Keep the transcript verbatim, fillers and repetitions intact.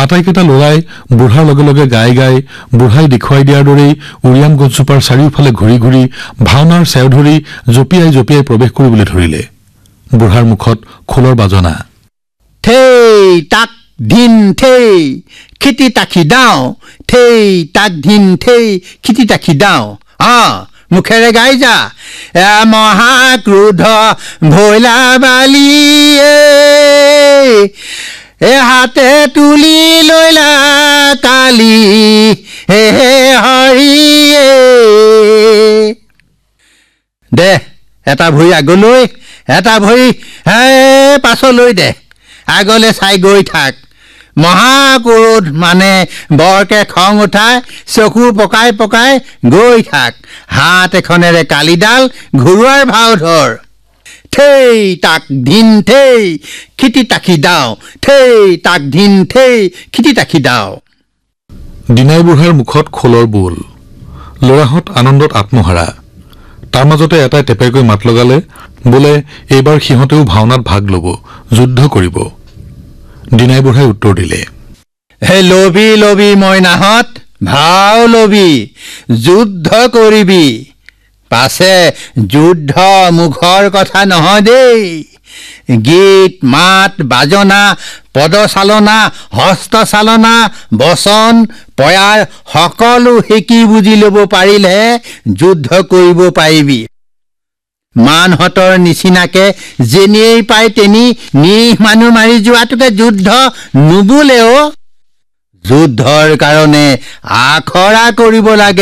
আটাইকেইটা লৰাই বুঢ়াৰ লগে লগে গাই গাই বুঢ়াই দেখুৱাই দিয়াৰ দৰেই উৰিয়াম গছজোপাৰ চাৰিওফালে ঘূৰি ঘূৰি ভাওনাৰ চেও ধৰি জঁপিয়াই জঁপিয়াই প্ৰৱেশ কৰিবলৈ ধৰিলে। বুঢ়াৰ মুখত খোলৰ বাজনা। থেই তাক ধিন থেই খিটি তাকি দাও, থেই তাক ধিন থেই খিটি তাকি দাও। অ মুখেৰে গাই যা। এ মহাক্ৰোধ ভৈলা বালি এ হাতে তুলি লৈলা কালি হে হৰি দে এটা ভৰি আগলৈ এটা ভৰি হে পাছলৈ দে, আগলৈ চাই গৈ থাক। মহাক্ৰোধ মানে বৰকে খং উঠাই চকু পকাই পকাই গৈ থাক। হাত এখনেৰে কালিডাল ঘূৰোৱাৰ ভাও ধৰ। থেই তাক ধিন থেই খিটি তাকি দাও, থেই তাক ধিন থেই খিটি তাকি দাও। দিনাই বুঢ়াৰ মুখত খোলৰ বোল। ল'ৰাহঁত আনন্দত আত্মহাৰা। তাৰ মাজতে এটাই টেপেকৈ মাত লগালে, বোলে এইবাৰ সিহঁতেও ভাওনাত ভাগ ল'ব, যুদ্ধ কৰিব। দিনাই বুঢ়াই উত্তৰ দিলে, হে লবি লবি মইনাহঁত, ভাও লবি, যুদ্ধ কৰিবি। পাছে যুদ্ধ মুখৰ কথা নহয় দেই। গীত মাত বাজনা পদচালনা হস্তচালনা বচন পয়াৰ সকলো শিকি বুজি ল'ব পাৰিলেহে যুদ্ধ কৰিব পাৰিবি। মানহঁতৰ নিচিনাকে যেনিয়েই পাই তেনি নিহ মানুহ মাৰি যোৱাটোকে যুদ্ধ নুবোলেও। যুদ্ধৰ কাৰণে আখৰা কৰিব লাগে।